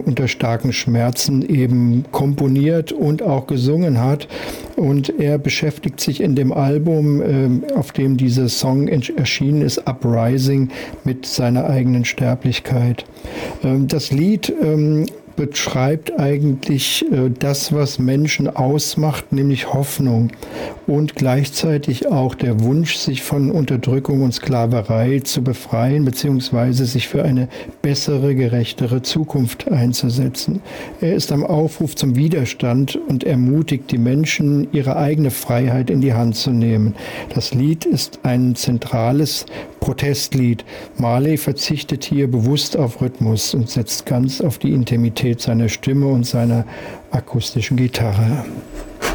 unter starken Schmerzen eben komponiert und auch gesungen hat. Und er beschäftigt sich in dem Album, auf dem dieser Song erschienen ist, Uprising, mit seiner eigenen Sterblichkeit. Das Lied beschreibt eigentlich das, was Menschen ausmacht, nämlich Hoffnung und gleichzeitig auch der Wunsch, sich von Unterdrückung und Sklaverei zu befreien, beziehungsweise sich für eine bessere, gerechtere Zukunft einzusetzen. Er ist am Aufruf zum Widerstand und ermutigt die Menschen, ihre eigene Freiheit in die Hand zu nehmen. Das Lied ist ein zentrales Protestlied. Marley verzichtet hier bewusst auf Rhythmus und setzt ganz auf die Intimität seiner Stimme und seiner akustischen Gitarre.